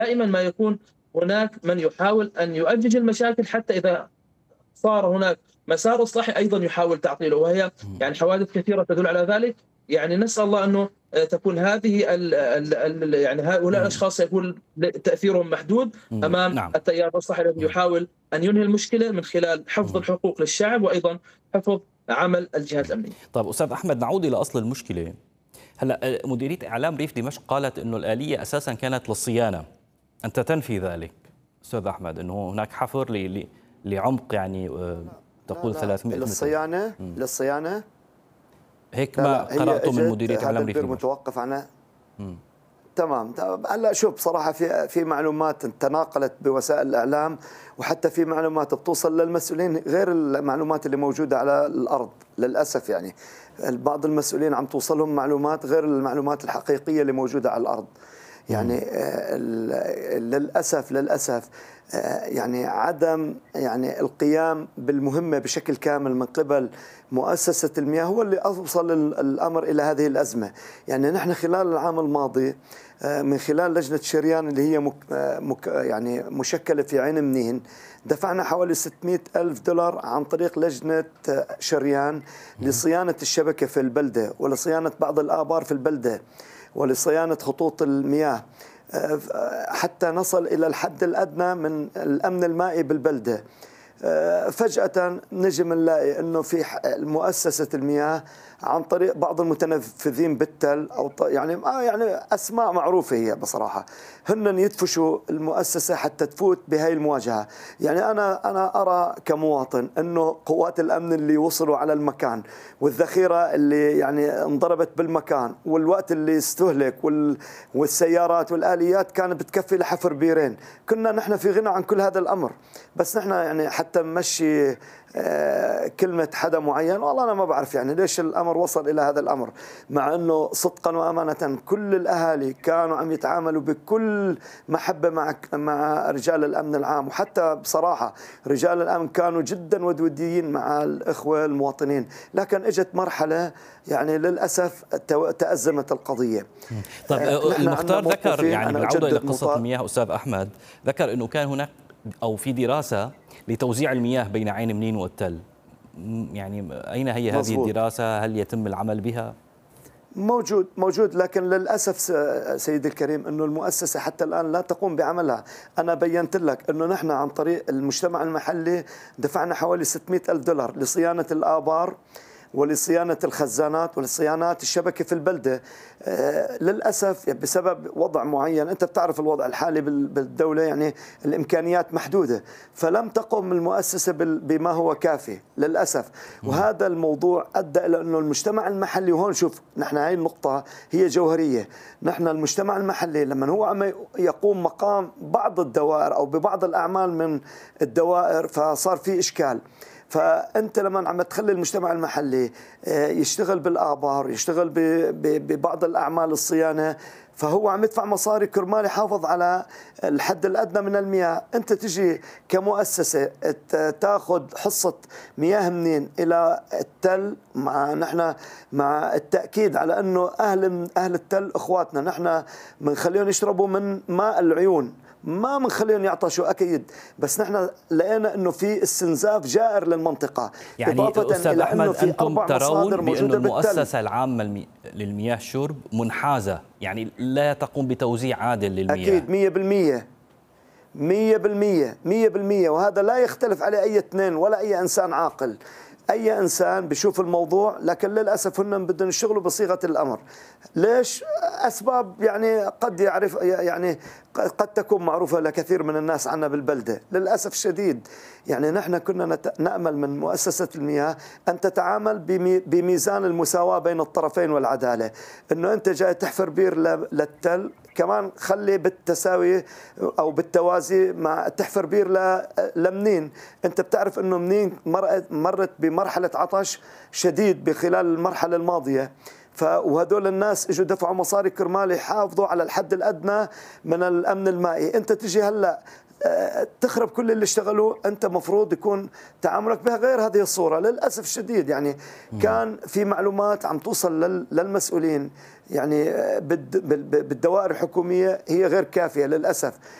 دائمًا ما يكون هناك من يحاول أن يؤجج المشاكل حتى إذا صار هناك مسار إصلاحي أيضًا يحاول تعطيله، وهي إمم، يعني حوادث كثيرة تدل على ذلك. يعني نسأل الله أنه تكون هذه يعني هؤلاء إمم، الأشخاص يكون تأثيرهم محدود إمم، أمام نعم، التيار الإصلاحي الذي إمم، يحاول أن ينهي المشكلة من خلال حفظ إمم، الحقوق للشعب، وأيضًا حفظ عمل الجهات الأمنية. طيب أستاذ أحمد، نعود إلى أصل المشكلة. هلأ مديرية إعلام ريف دمشق قالت إنه الآلية أساسًا كانت للصيانة، أنت تنفي ذلك أستاذ أحمد، إنه هناك حفر لعمق يعني لا تقول لا 300 متر. للصيانة إمم. للصيانة. هيك لا ما لا هي قرأته من اجت مديرية هذا إعلام ريف البير دمشق. متوقف عنها. إمم. تمام. هلا شوف بصراحة في معلومات تناقلت بوسائل الإعلام، وحتى في معلومات بتوصل للمسؤولين غير المعلومات اللي موجودة على الأرض للأسف. يعني بعض المسؤولين عم توصلهم معلومات غير المعلومات الحقيقية اللي موجودة على الأرض. إمم. يعني للأسف يعني عدم يعني القيام بالمهمة بشكل كامل من قبل مؤسسة المياه هو اللي أوصل الأمر إلى هذه الأزمة. يعني نحن خلال العام الماضي من خلال لجنة شريان اللي هي يعني مشكلة في عين منين، دفعنا حوالي 600 ألف دولار عن طريق لجنة شريان لصيانة الشبكة في البلدة، ولصيانة بعض الآبار في البلدة، ولصيانة خطوط المياه، حتى نصل إلى الحد الأدنى من الأمن المائي بالبلدة. فجأة نجي نلاقي أنه في مؤسسة المياه عن طريق بعض المتنفذين بالتل أو يعني أسماء معروفة هي بصراحة، هن يدفشوا المؤسسة حتى تفوت بهاي المواجهة. يعني أنا أرى كمواطن أنه قوات الأمن اللي وصلوا على المكان، والذخيرة اللي يعني انضربت بالمكان، والوقت اللي استهلك، والسيارات والآليات كانت بتكفي لحفر بيرين، كنا نحن في غنى عن كل هذا الأمر. بس نحن يعني حتى نمشي كلمة حدا معين، والله أنا ما بعرف يعني ليش الأمر وصل إلى هذا الأمر، مع أنه صدقا وأمانة كل الأهالي كانوا عم يتعاملوا بكل محبة مع رجال الأمن العام، وحتى بصراحة رجال الأمن كانوا جدا ودوديين مع الإخوة المواطنين. لكن إجت مرحلة يعني للأسف تأزمت القضية. طيب نحن عندنا المختار ذكر موقفين. يعني أنا بالعودة إلى أجدد قصة المياه أستاذ أحمد، ذكر أنه كان هناك أو في دراسة لتوزيع المياه بين عين منين والتل. يعني أين هي هذه مظبوط. الدراسة؟ هل يتم العمل بها؟ موجود، لكن للأسف سيدي الكريم أنه المؤسسة حتى الآن لا تقوم بعملها. أنا بينت لك أنه نحن عن طريق المجتمع المحلي دفعنا حوالي 600 ألف دولار لصيانة الآبار، ولصيانة الخزانات، ولصيانة الشبكة في البلدة. للأسف بسبب وضع معين، أنت بتعرف الوضع الحالي بالدولة، يعني الإمكانيات محدودة، فلم تقم المؤسسة بما هو كافي للأسف. وهذا الموضوع أدى إلى أنه المجتمع المحلي، وهون شوف نحن هاي النقطة هي جوهرية، نحن المجتمع المحلي لما هو عم يقوم مقام بعض الدوائر أو ببعض الأعمال من الدوائر، فصار في إشكال. فأنت لما عم تخلي المجتمع المحلي يشتغل بالآبار، يشتغل ببعض الأعمال الصيانة، فهو عم يدفع مصاري كرمال يحافظ على الحد الأدنى من المياه. أنت تجي كمؤسسة تاخذ حصة مياه منين إلى التل، نحن مع التأكيد على أنه أهل التل إخواتنا، نحن بنخليهم يشربوا من ماء العيون، ما بنخليهم يعطشوا أكيد، بس نحن لقينا انه في استنزاف جائر للمنطقه. يعني اضافه أستاذ الى انه أحمد، في أنتم 4 مصادر ترون بأن موجوده بالتل. المؤسسة العامة للمياه الشرب منحازة، يعني لا تقوم بتوزيع عادل للمياه. اكيد 100%. 100%. وهذا لا يختلف عليه أي اثنين ولا أي إنسان عاقل. أي إنسان بيشوف الموضوع، لكن للأسف هن بدهم يشتغلوا بصيغة الأمر. ليش؟ أسباب يعني قد يعرف، يعني قد تكون معروفة لكثير من الناس عنا بالبلدة للأسف الشديد. يعني نحن كنا نأمل من مؤسسة المياه أن تتعامل بميزان المساواة بين الطرفين والعدالة، أنه أنت جاي تحفر بير للتل، كمان خلي بالتساوي أو بالتوازي مع تحفر بير لمنين. أنت بتعرف أنه منين مرت بمرحلة عطش شديد خلال المرحلة الماضية، وهدول الناس اجوا دفعوا مصاري كرمال يحافظوا على الحد الادنى من الامن المائي. انت تجي هلا تخرب كل اللي اشتغلوه. أنت مفروض يكون تعاملك بها غير هذه الصورة. للأسف الشديد يعني كان في معلومات عم توصل للمسؤولين يعني بالدوائر الحكومية هي غير كافية للأسف.